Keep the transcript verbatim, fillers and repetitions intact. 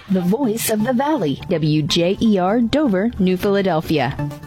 the voice of the Valley, W J E R Dover, New Philadelphia.